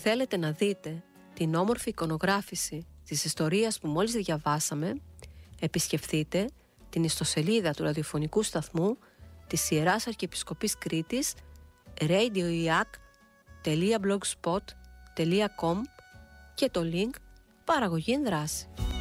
θέλετε να δείτε την όμορφη εικονογράφηση της ιστορίας που μόλις διαβάσαμε, επισκεφθείτε την ιστοσελίδα του ραδιοφωνικού σταθμού της Ιεράς Αρχιεπισκοπής Κρήτης radioiac.blogspot.com και το link «Παραγωγή εν δράση».